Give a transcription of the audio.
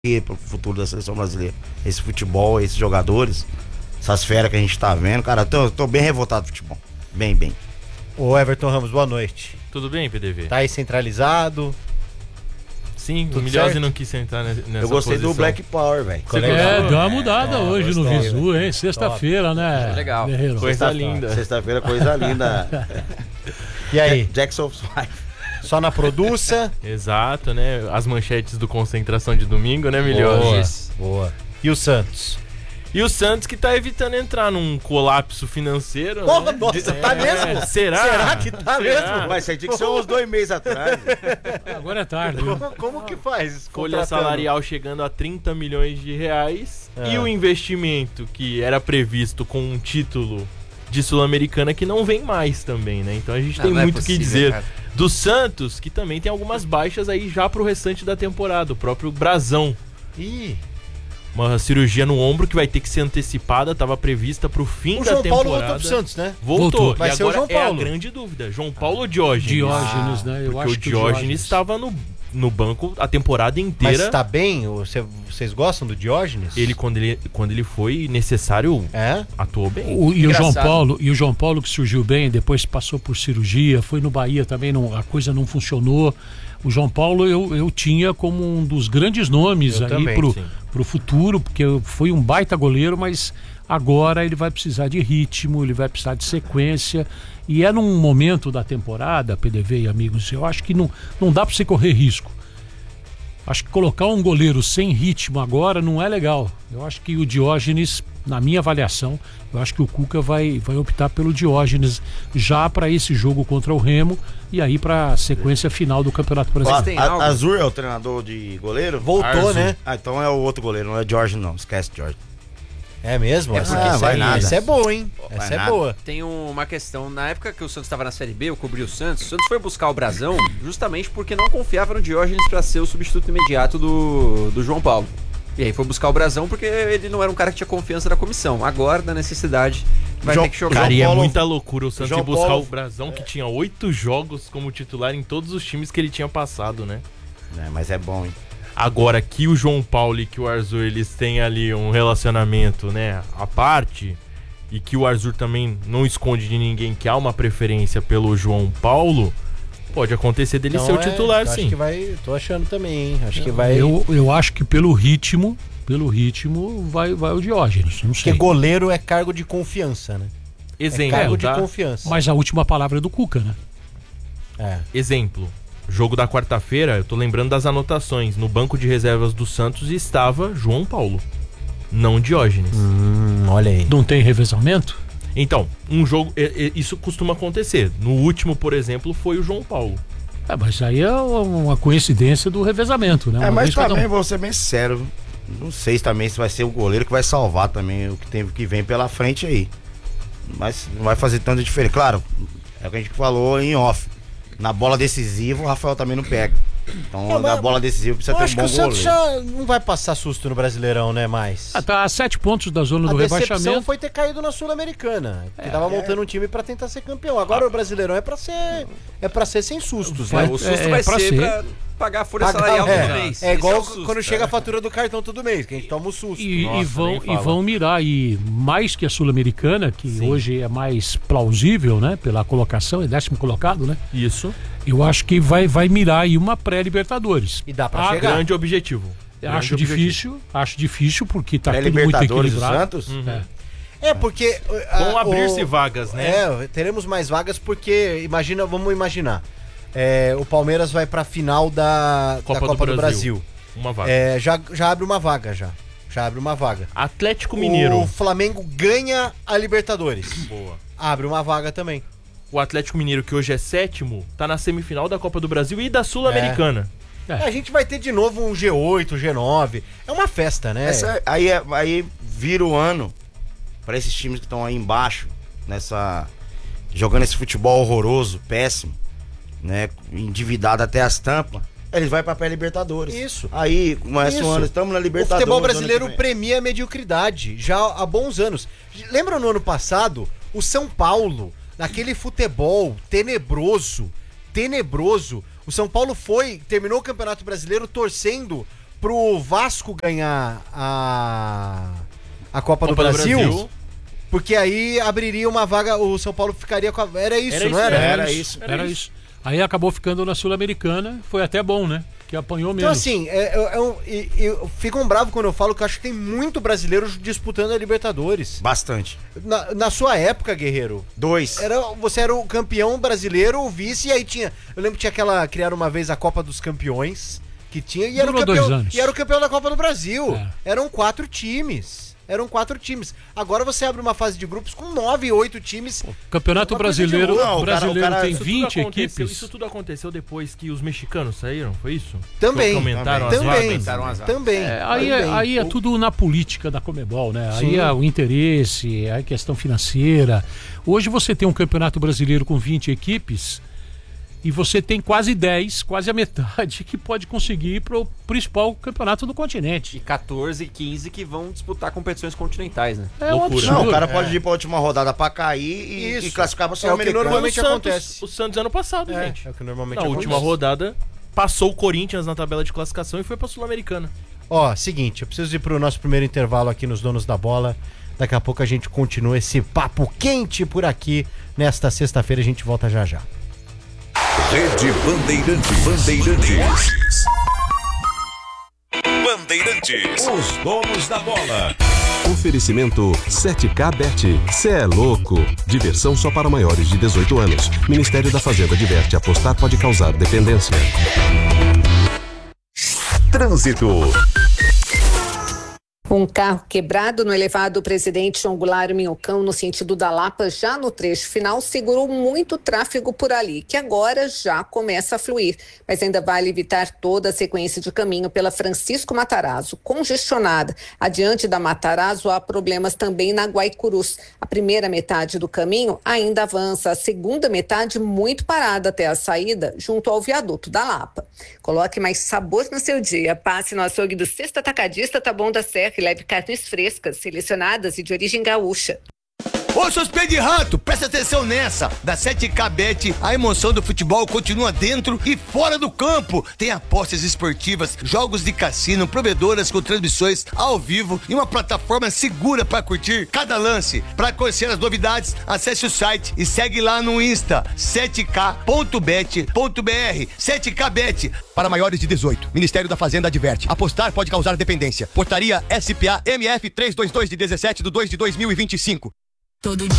pro futuro da seleção brasileira. Esse futebol, esses jogadores, essas feras que a gente tá vendo, cara, tô bem revoltado com o futebol. Bem. Ô Everton Ramos, boa noite. Tudo bem, PDV? Tá aí centralizado? Sim, tudo o Milhose certo? não quis sentar nessa Eu gostei posição. do Black Power, velho. Deu uma mudada hoje no gostei, Visu, hein? Sexta-feira, né? Legal. Guerreiro? Coisa linda. Sexta-feira, coisa linda. E aí? Jackson 5. Só na produça? Exato, né? As manchetes do Concentração de domingo, né, Milhose? Boa. E o Santos? E o Santos que tá evitando entrar num colapso financeiro, Porra, né? nossa, tá mesmo? Será? Será que tá mesmo? Mas isso aí tinha que ser uns 2 meses atrás. Agora é tarde. Viu? Como que faz? Folha Contratando? salarial chegando a 30 milhões de reais e o investimento que era previsto com um título de Sul-Americana que não vem mais também, né? Então a gente tem muito o que dizer do Santos, que também tem algumas baixas aí já pro restante da temporada. O próprio Brazão. Ih, Uma cirurgia no ombro que vai ter que ser antecipada, estava prevista pro fim o da João temporada. Paulo voltou pro Santos, né? Voltou. Vai E ser o agora João Paulo. é a grande dúvida. João Paulo ou Diógenes? Diógenes, né? Eu Porque acho o que Diógenes estava no banco a temporada inteira. Mas tá bem? Vocês gostam do Diógenes? Ele, quando ele foi necessário, É? atuou bem. E o João Paulo que surgiu bem, depois passou por cirurgia, foi no Bahia também, a coisa não funcionou. O João Paulo eu tinha como um dos grandes nomes Eu aí também, pro futuro, porque foi um baita goleiro, mas agora ele vai precisar de ritmo, ele vai precisar de sequência. E é num momento da temporada, PDV e amigos, eu acho que não dá para você correr risco. Acho que colocar um goleiro sem ritmo agora não é legal. Eu acho que o Diógenes, na minha avaliação, eu acho que o Cuca vai optar pelo Diógenes já para esse jogo contra o Remo e aí para a sequência final do Campeonato Brasileiro. Azur é o treinador de goleiro? Voltou, Arzu. né? Ah, então é o outro goleiro, não é Jorge não, esquece Jorge. É mesmo? É porque vai nada. Essa é boa, hein? Vai Essa é nada. boa. Tem uma questão, na época que o Santos estava na Série B, eu cobri o Santos foi buscar o Brazão justamente porque não confiava no Diógenes para ser o substituto imediato do João Paulo. E aí foi buscar o Brazão porque ele não era um cara que tinha confiança da comissão. Agora, da necessidade, vai ter que jogar. Cara, e é Paulo- muita loucura o Santos João ir buscar Paulo- o Brazão, que tinha 8 jogos como titular em todos os times que ele tinha passado, né? É, mas é bom, hein? Agora que o João Paulo e que o Arthur eles têm ali um relacionamento, né, à parte, e que o Arthur também não esconde de ninguém que há uma preferência pelo João Paulo, pode acontecer dele ser o titular, Acho sim. que vai, tô achando também, hein? Acho que vai. Eu acho que pelo ritmo vai o Diógenes, não Porque sei. goleiro é cargo de confiança, né? Exemplo, Cargo de tá? confiança. Mas a última palavra é do Cuca, né? É. Exemplo. Jogo da quarta-feira, eu tô lembrando das anotações. No banco de reservas do Santos estava João Paulo, não Diógenes. Olha aí. Não tem revezamento? Então, um jogo, isso costuma acontecer. No último, por exemplo, foi o João Paulo. Mas aí é uma coincidência do revezamento, né? Uma mas vez cada também, um. vou ser bem sincero, não sei também se vai ser o goleiro que vai salvar também o que vem pela frente aí. Mas não vai fazer tanta diferença. Claro, é o que a gente falou em off. Na bola decisiva, o Rafael também não pega. Então, na bola decisiva precisa Eu ter acho um que bom o Santos goleiro. já não vai passar susto no Brasileirão, né, mais. Tá a 7 pontos da zona A do decepção rebaixamento. foi ter caído na Sul-Americana, que tava montando um time pra tentar ser campeão. Agora o Brasileirão é pra ser sem sustos, né? O susto vai pra ser ser. pra pagar a folha salarial todo mês. É igual Esse o susto, quando chega a né? fatura do cartão todo mês, que a gente toma um susto. E nem fala. vão mirar aí mais que a Sul-Americana, que hoje é mais plausível, né? Pela colocação, é 10º colocado, né? Isso. Eu acho que vai mirar aí uma pré-Libertadores. E dá pra Ah, chegar. Grande objetivo. Acho difícil porque tá tudo muito Libertadores do equilibrado. Santos? É, porque... Vão abrir-se vagas, né? Teremos mais vagas porque, vamos imaginar. O Palmeiras vai pra final da Copa do Brasil. Uma vaga. Já abre uma vaga, já. Já abre uma vaga. Atlético Mineiro. O Flamengo ganha a Libertadores. Boa. Abre uma vaga também. O Atlético Mineiro, que hoje é 7º, tá na semifinal da Copa do Brasil e da Sul-Americana. A gente vai ter de novo um G8, G9. É uma festa, né? Aí vira o ano pra esses times que estão aí embaixo, jogando esse futebol horroroso, péssimo, né? Endividado até as tampas. Eles vão pra pré-Libertadores. Isso. Aí começa o ano, estamos na O Libertadores. futebol brasileiro ano que vem. premia a mediocridade já há bons anos. Lembra no ano passado, o São Paulo, naquele futebol tenebroso, o São Paulo terminou o Campeonato Brasileiro torcendo pro Vasco ganhar a Copa do Brasil, porque aí abriria uma vaga, o São Paulo ficaria com a... Era isso, não era? Era isso. Aí acabou ficando na Sul-Americana, foi até bom, né? Que apanhou mesmo. Então assim, ficam bravos quando eu falo que eu acho que tem muito brasileiro disputando a Libertadores. Bastante. Na sua época, Guerreiro... 2. Você era o campeão brasileiro, o vice, e aí tinha... Eu lembro que criaram uma vez a Copa dos Campeões, que tinha, e era, era o campeão da Copa do Brasil. Eram 4 times. Agora você abre uma fase de grupos com 9, 8 times. Campeonato Brasileiro, o brasileiro tem 20 equipes. Isso tudo aconteceu depois que os mexicanos saíram, foi isso? Também. Aumentaram as vagas. Também. Aí é tudo na política da Conmebol, né? Sim. Aí é o interesse, a questão financeira. Hoje você tem um Campeonato Brasileiro com 20 equipes e você tem quase 10, quase a metade, que pode conseguir ir pro principal campeonato do continente. E 14, 15 que vão disputar competições continentais, né? É loucura. Não, o cara pode ir pra última rodada pra cair e classificar pra Sul-Americana. É o que normalmente acontece. O Santos ano passado, gente. É o que normalmente acontece. Na última rodada, passou o Corinthians na tabela de classificação e foi pra Sul-Americana. Seguinte, eu preciso ir pro nosso primeiro intervalo aqui nos Donos da Bola. Daqui a pouco a gente continua esse papo quente por aqui. Nesta sexta-feira a gente volta já já. Rede Bandeirantes. Os donos da bola. Oferecimento 7K Bet. Cê é louco. Diversão só para maiores de 18 anos. Ministério da Fazenda adverte: apostar pode causar dependência. Trânsito. Um carro quebrado no elevado Presidente João Goulart Minhocão, no sentido da Lapa, já no trecho final, segurou muito tráfego por ali, que agora já começa a fluir. Mas ainda vale evitar toda a sequência de caminho pela Francisco Matarazzo, congestionada. Adiante da Matarazzo, há problemas também na Guaicurus. A primeira metade do caminho ainda avança, a segunda metade muito parada até a saída, junto ao viaduto da Lapa. Coloque mais sabor no seu dia. Passe no açougue do Sexta Atacadista Taboão da Serra e leve carnes frescas, selecionadas e de origem gaúcha. Ô, seus pés de rato, presta atenção nessa. Da 7K Bet, a emoção do futebol continua dentro e fora do campo. Tem apostas esportivas, jogos de cassino, provedoras com transmissões ao vivo e uma plataforma segura para curtir cada lance. Para conhecer as novidades, acesse o site e segue lá no Insta, 7k.bet.br. 7K Bet, para maiores de 18. Ministério da Fazenda adverte: apostar pode causar dependência. Portaria SPA MF 322 de 17/2/2025. Todo